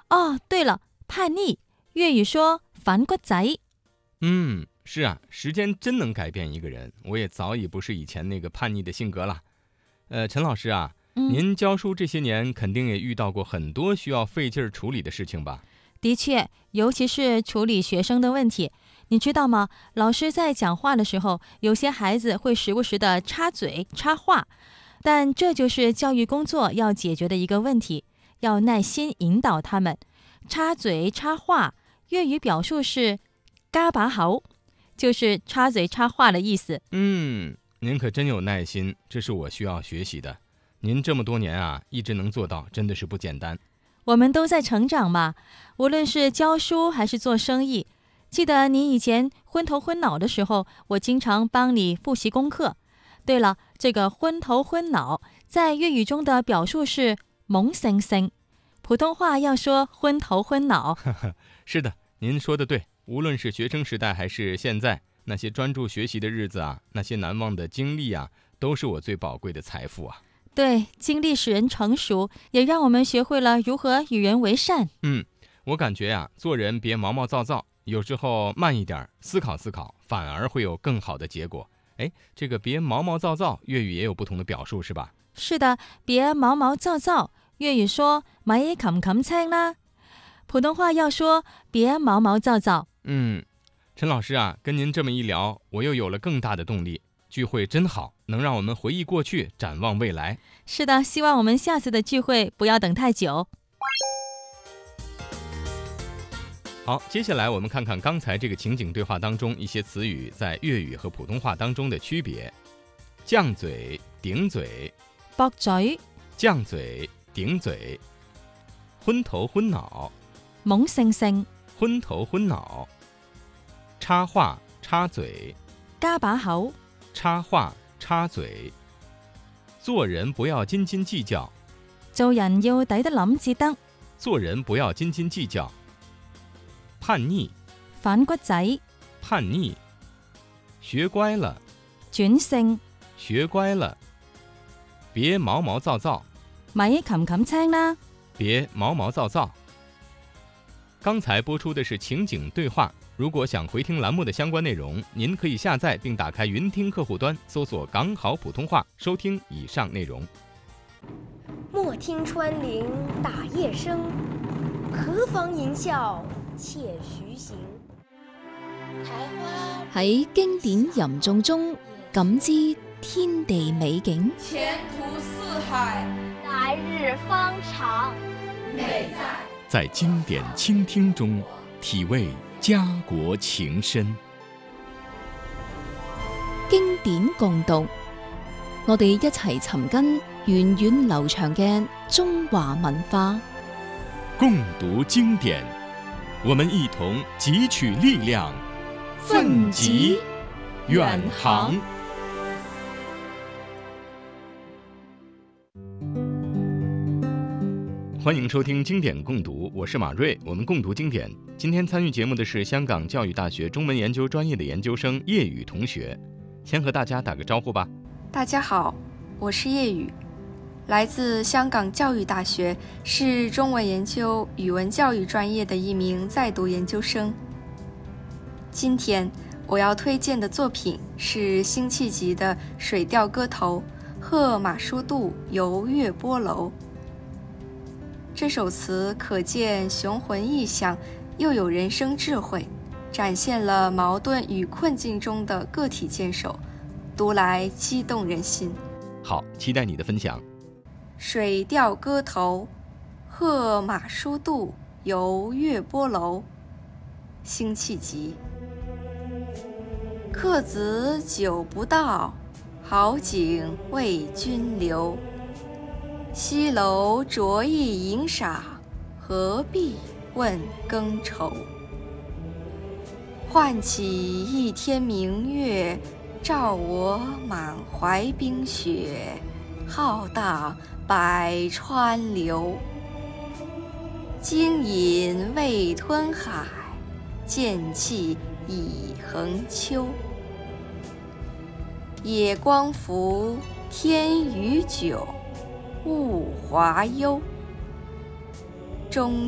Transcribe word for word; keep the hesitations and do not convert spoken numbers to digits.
哦，对了，叛逆，粤语说反骨仔。 嗯，是啊，时间真能改变一个人，我也早已不是以前那个叛逆的性格了。呃，陈老师啊， 嗯， 您教书这些年肯定也遇到过很多需要费劲儿处理的事情吧？ 的确，尤其是处理学生的问题。你知道吗？老师在讲话的时候，有些孩子会时不时的插嘴插话，但这就是教育工作要解决的一个问题，要耐心引导他们。插嘴插话，粤语表述是嘎把口，就是插嘴插话的意思。 嗯，您可真有耐心，这是我需要学习的。您这么多年啊，一直能做到，真的是不简单。 我们都在成长嘛，无论是教书还是做生意。记得你以前昏头昏脑的时候，我经常帮你复习功课。对了，这个昏头昏脑在粤语中的表述是懵盛盛，普通话要说昏头昏脑。 是的，您说的对，无论是学生时代还是现在，那些专注学习的日子啊，那些难忘的经历啊，都是我最宝贵的财富啊。 对，经历使人成熟，也让我们学会了如何与人为善。 嗯，我感觉呀、啊，做人别毛毛躁躁，有时候慢一点，思考思考，反而会有更好的结果。哎，这个别毛毛躁躁，粤语也有不同的表述是吧？ 是的，别毛毛躁躁，粤语说咪冚冚青啦，普通话要说别毛毛躁躁。 嗯，陈老师啊，跟您这么一聊，我又有了更大的动力。聚会真好，能让我们回忆过去，展望未来。 是的，希望我们下次的聚会不要等太久。 好，接下来我们看看刚才这个情景对话当中一些词语在粤语和普通话当中的区别。犟嘴、頂嘴， 駁嘴、 犟嘴、頂嘴，昏頭昏腦， 懵盛盛、 昏頭昏腦，插話、插嘴， 加把口、 插話、插嘴，做人不要斤斤計較， 做人要抵得諗至得， 做人不要斤斤計較，叛逆、 反骨仔、 叛逆，學乖了、 轉性、 學乖了，別毛毛躁躁， 咪冚冚青啦。 別毛毛躁躁。刚才播出的是情景对话，如果想回听栏目的相关内容，您可以下载并打开云听客户端，搜索港好普通话，收听以上内容。 莫听穿林打叶声，何妨吟啸且徐行。 喺經典吟誦中感知天地美景， 前途似海， 來日方長， 美在在經典傾聽中體味家國情深。 經典共讀，我哋一齊尋根源遠流長嘅中華文化。 共讀經典，我們一同汲取力量，奮楫遠航。欢迎收听经典共读，我是马瑞，我们共读经典。今天参与节目的是香港教育大学中文研究专业的研究生叶宇同学，先和大家打个招呼吧。 大家好，我是叶宇，来自香港教育大学，是中文研究语文教育专业的一名在读研究生。今天我要推荐的作品是辛弃疾的《水调歌头·贺马书渡游月波楼》。这首词可见雄浑意象，又有人生智慧，展现了矛盾与困境中的个体坚守，读来激动人心。 好，期待你的分享。 水调歌头，贺马书渡游月波楼，辛弃疾。客子久不到，好景为君留。西楼着意饮赏，何必问更愁。唤起一天明月，照我满怀冰雪，浩荡百川流。鲸饮未吞海，剑气已横秋。野光浮，天宇久，物华幽。终